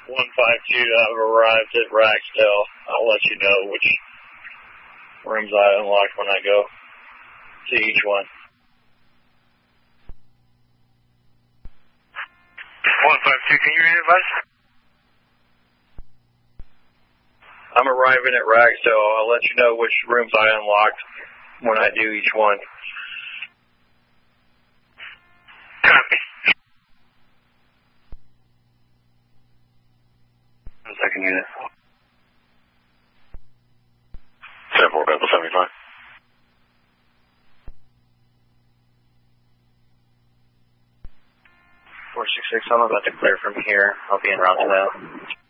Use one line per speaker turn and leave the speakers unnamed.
152, I've arrived at Ragsdale. I'll let you know which rooms I unlocked when I go to each one.
152, can you read it, bud?
I'm arriving at Ragsdale. I'll let you know which rooms I unlocked when I do each one.
Copy. Second unit.
74 Bethel 75.
466, I'm about to clear from here. I'll be in route to that.